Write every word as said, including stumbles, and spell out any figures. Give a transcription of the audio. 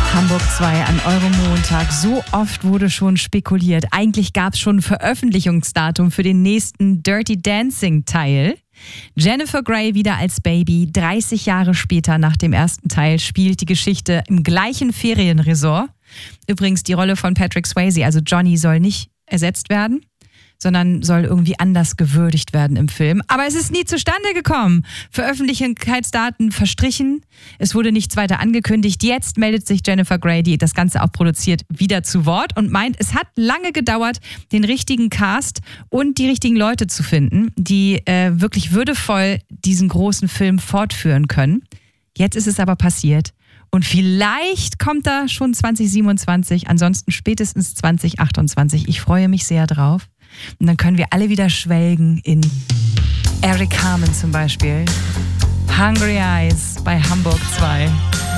Hamburg zwei an eurem Montag. So oft wurde schon spekuliert. Eigentlich gab es schon ein Veröffentlichungsdatum für den nächsten Dirty Dancing Teil. Jennifer Grey wieder als Baby. dreißig Jahre später nach dem ersten Teil spielt die Geschichte im gleichen Ferienresort. Übrigens die Rolle von Patrick Swayze, also Johnny, soll nicht ersetzt werden, sondern soll irgendwie anders gewürdigt werden im Film. Aber es ist nie zustande gekommen. Veröffentlichungsdaten verstrichen. Es wurde nichts weiter angekündigt. Jetzt meldet sich Jennifer Grey, die das Ganze auch produziert, wieder zu Wort und meint, es hat lange gedauert, den richtigen Cast und die richtigen Leute zu finden, die äh, wirklich würdevoll diesen großen Film fortführen können. Jetzt ist es aber passiert. Und vielleicht kommt er schon zwanzig siebenundzwanzig, ansonsten spätestens zwanzig achtundzwanzig. Ich freue mich sehr drauf. Und dann können wir alle wieder schwelgen in Eric Carmen zum Beispiel. Hungry Eyes bei Hamburg zwei.